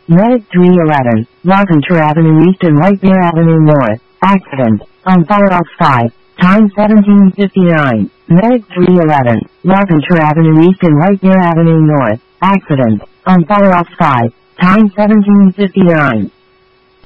Medic 311, Larpenteur Avenue East and White Bear Avenue North. Accident, on Firehouse 5, time 17:59. Medic 311, Larpenteur Avenue East and White Bear Avenue North. Accident, on Firehouse 5, time 17:59.